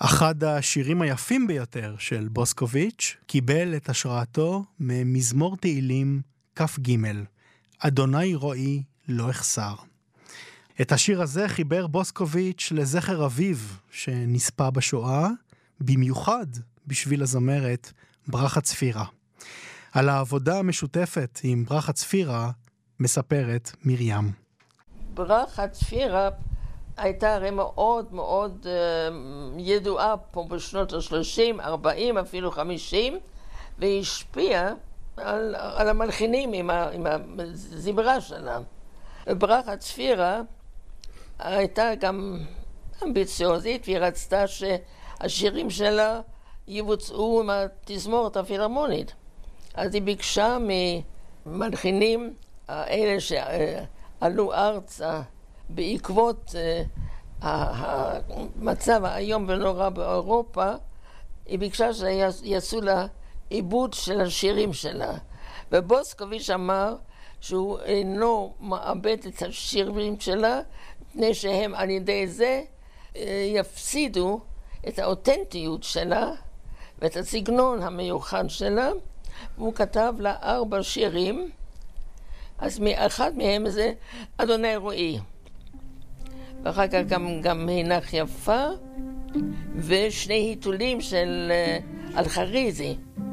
אחד השירים היפים ביותר של בוסקוביץ' קיבל את השראתו ממזמור תהילים כ"ג, אדוני רואי לא אחסר. את השיר הזה חיבר בוסקוביץ' לזכר אביו שנספה בשואה, במיוחד בשביל הזמרת ברכה צפירה. על העבודה המשותפת עם ברכה צפירה מספרת מרים. ברכה צפירה הייתה הרי מאוד מאוד ידועה פה בשנות ה-30, 40, אפילו 50, והשפיעה על המלחינים עם הזמרה שלה. ברכה צפירה הייתה גם אמביציוזית, והיא רצתה שהשירים שלה יבוצעו עם התזמורת הפילהרמונית. אז היא ביקשה ממלחינים האלה שעלו ארצה בעקבות המצב היום ונורא באירופה, היא ביקשה שיעשו לה עיבוד של השירים שלה. ובוסקוביץ' אמר שהוא אינו מאבד את השירים שלה, מפני שהם על ידי זה יפסידו את האותנטיות שלה ואת הסגנון המיוחד שלה. והוא כתב לה 4 שירים, אז אחד מהם זה אדוני רואי. ואחר כך גם הינך יפה, ושני היתולים של אלחריזי.